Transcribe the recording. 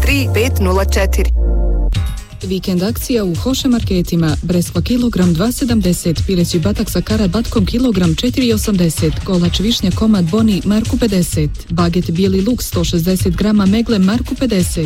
504. Vikend akcija u Hoše marketima. Breskva kilogram 2,70, pileći batak sa kara batkom kilogram 4,80, kolač višnja komad boni marku 50, baget bijeli luk 160 grama megle marku 50,